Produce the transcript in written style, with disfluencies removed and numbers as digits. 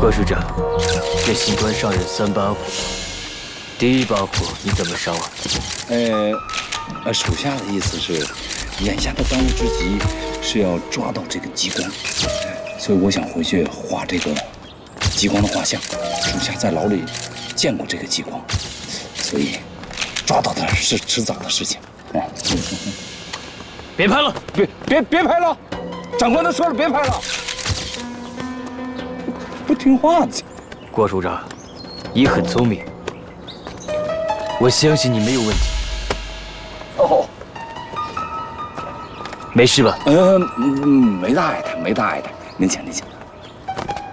郭署长，这刑官上任3把火，第1把火你怎么烧啊？ 属下的意思是，眼下的当务之急是要抓到这个激光，所以我想回去画这个激光的画像。属下在牢里见过这个激光，所以抓到它是迟早的事情。 别拍了， 别拍了！长官都说了，别拍了。不听话。 郭署长，你很聪明，我相信你没有问题。 哦， 没事吧？ 没大碍的，没大碍的。您请，您请。